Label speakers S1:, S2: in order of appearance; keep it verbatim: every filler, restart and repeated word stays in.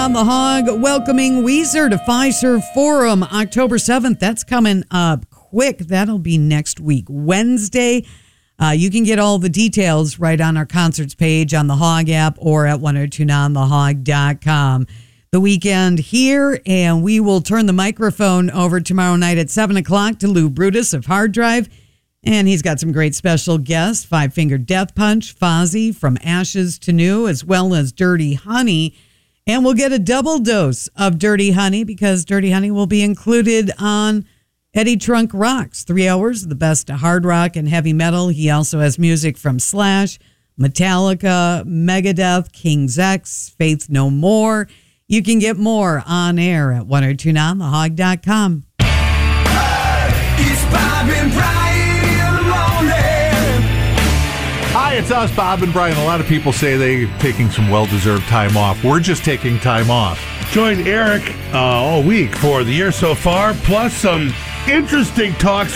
S1: On the Hog, welcoming Weezer to Fiserv Forum October seventh. That's coming up quick. That'll be next week, Wednesday. Uh, you can get all the details right on our concerts page on the Hog app or at ten twenty-nine the hog dot com. The weekend here, and we will turn the microphone over tomorrow night at seven o'clock to Lou Brutus of Hard Drive. And he's got some great special guests, Five Finger Death Punch, Fozzy from Ashes to New, as well as Dirty Honey. And we'll get a double dose of Dirty Honey because Dirty Honey will be included on Eddie Trunk Rocks. Three hours of the best of hard rock and heavy metal. He also has music from Slash, Metallica, Megadeth, King's X, Faith No More. You can get more on air at ten twenty-nine the hog dot com.
S2: It's Bob and Brian in the morning.
S3: Hi, it's us, Bob and Brian. A lot of people say they're taking some well-deserved time off. We're just taking time off.
S4: Join Eric uh, all week for the year so far, plus some interesting talks